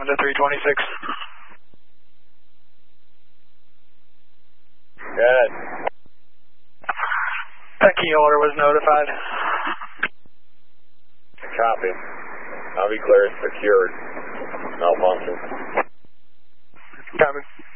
7 to 326. Good. That key holder was notified. Copy. I'll be cleared, secured. Malfunction. Copy.